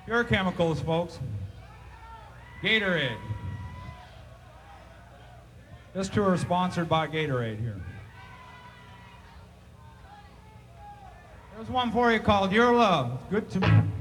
Pure chemicals, folks. Gatorade. This tour is sponsored by Gatorade here. There's one for you called Your Love. Good to me.